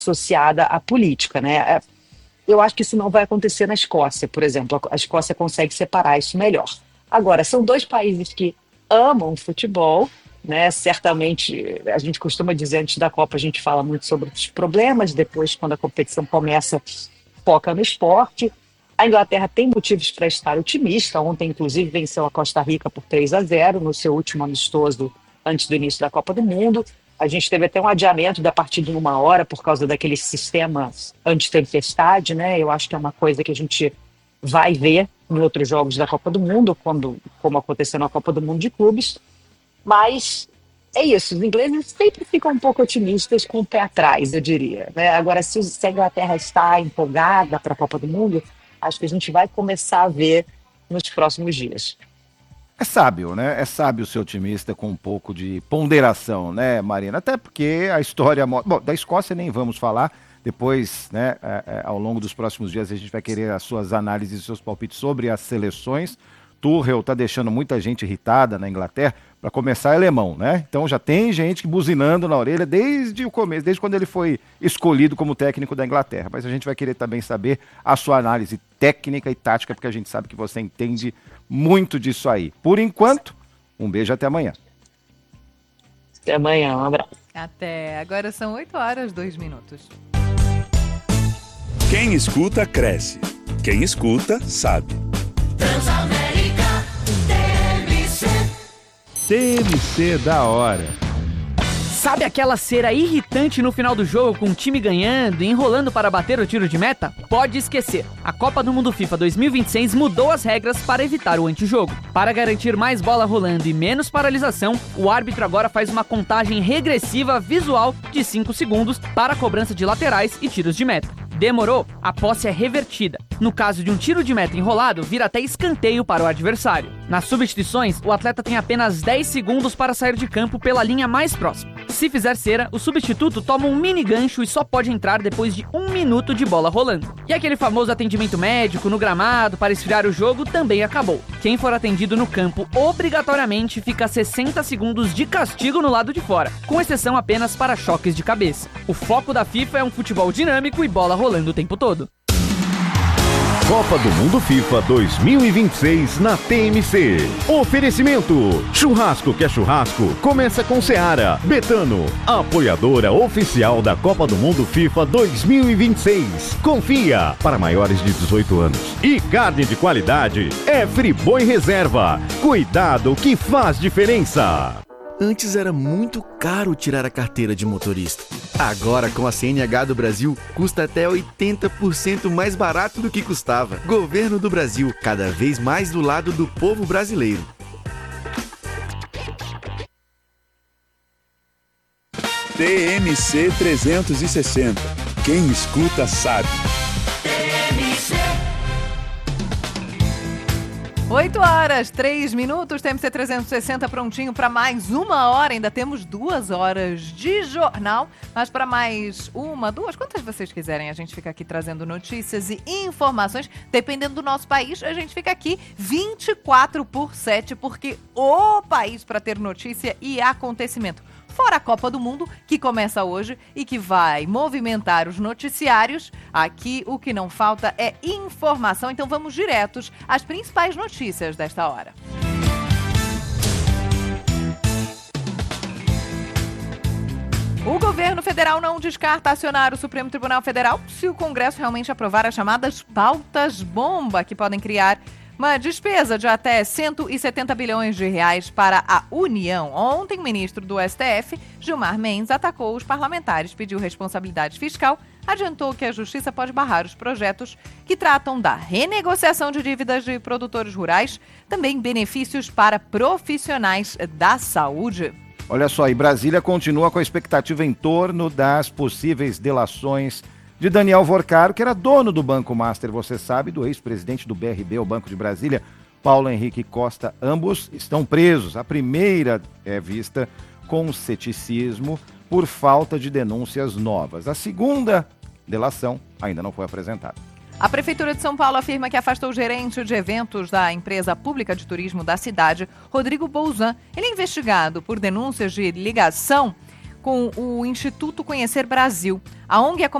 associada à política, né? Eu acho que isso não vai acontecer na Escócia, por exemplo. A Escócia consegue separar isso melhor. Agora, são dois países que amam futebol, né? Certamente, a gente costuma dizer antes da Copa, a gente fala muito sobre os problemas, depois, quando a competição começa, foca no esporte. A Inglaterra tem motivos para estar otimista. Ontem, inclusive, venceu a Costa Rica por 3-0 no seu último amistoso antes do início da Copa do Mundo. A gente teve até um adiamento da partida em 1 hora por causa daquele sistema antitempestade, né? Eu acho que é uma coisa que a gente vai ver em outros jogos da Copa do Mundo, como aconteceu na Copa do Mundo de clubes. Mas é isso, os ingleses sempre ficam um pouco otimistas com o pé atrás, eu diria, né? Agora, se a Inglaterra está empolgada para a Copa do Mundo, acho que a gente vai começar a ver nos próximos dias. É sábio, né? É sábio ser otimista com um pouco de ponderação, né, Marina? Até porque a história... Bom, da Escócia nem vamos falar. Depois, né, ao longo dos próximos dias, a gente vai querer as suas análises e seus palpites sobre as seleções. Tuchel tá deixando muita gente irritada na Inglaterra. Para começar, é alemão, né? Então já tem gente buzinando na orelha desde o começo, desde quando ele foi escolhido como técnico da Inglaterra. Mas a gente vai querer também saber a sua análise técnica e tática, porque a gente sabe que você entende muito disso aí. Por enquanto, um beijo, até amanhã. Até amanhã, um abraço. Até. Agora são 8h02. Quem escuta, cresce. Quem escuta, sabe. Transamérica TMC. TMC da hora. Sabe aquela cera irritante no final do jogo com o time ganhando e enrolando para bater o tiro de meta? Pode esquecer. A Copa do Mundo FIFA 2026 mudou as regras para evitar o antijogo. Para garantir mais bola rolando e menos paralisação, o árbitro agora faz uma contagem regressiva visual de 5 segundos para a cobrança de laterais e tiros de meta. Demorou? A posse é revertida. No caso de um tiro de meta enrolado, vira até escanteio para o adversário. Nas substituições, o atleta tem apenas 10 segundos para sair de campo pela linha mais próxima. Se fizer cera, o substituto toma um mini gancho e só pode entrar depois de 1 minuto de bola rolando. E aquele famoso atendimento médico no gramado para esfriar o jogo também acabou. Quem for atendido no campo obrigatoriamente fica 60 segundos de castigo no lado de fora, com exceção apenas para choques de cabeça. O foco da FIFA é um futebol dinâmico e bola rolando o tempo todo. Copa do Mundo FIFA 2026 na TMC. Oferecimento: churrasco que é churrasco, começa com Seara. Betano, apoiadora oficial da Copa do Mundo FIFA 2026. Confia, para maiores de 18 anos. E carne de qualidade é Friboi Reserva. Cuidado que faz diferença. Antes era muito caro tirar a carteira de motorista. Agora, com a CNH do Brasil, custa até 80% mais barato do que custava. Governo do Brasil, cada vez mais do lado do povo brasileiro. TMC 360. Quem escuta, sabe. 8h03, TMC 360 prontinho para mais 1 hora. Ainda temos 2 horas de jornal, mas para mais 1, 2, quantas vocês quiserem, a gente fica aqui trazendo notícias e informações. Dependendo do nosso país, a gente fica aqui 24/7, porque o país para ter notícia e acontecimento. Fora a Copa do Mundo, que começa hoje e que vai movimentar os noticiários, aqui o que não falta é informação. Então vamos diretos às principais notícias desta hora. O governo federal não descarta acionar o Supremo Tribunal Federal se o Congresso realmente aprovar as chamadas pautas-bomba, que podem criar uma despesa de até 170 bilhões de reais para a União. Ontem, o ministro do STF, Gilmar Mendes, atacou os parlamentares, pediu responsabilidade fiscal, adiantou que a Justiça pode barrar os projetos que tratam da renegociação de dívidas de produtores rurais, também benefícios para profissionais da saúde. Olha só, e Brasília continua com a expectativa em torno das possíveis delações de Daniel Vorcaro, que era dono do Banco Master, você sabe, do ex-presidente do BRB, o Banco de Brasília, Paulo Henrique Costa. Ambos estão presos. A primeira é vista com ceticismo por falta de denúncias novas. A segunda delação ainda não foi apresentada. A Prefeitura de São Paulo afirma que afastou o gerente de eventos da empresa pública de turismo da cidade, Rodrigo Bolzan. Ele é investigado por denúncias de ligação com o Instituto Conhecer Brasil. A ONG é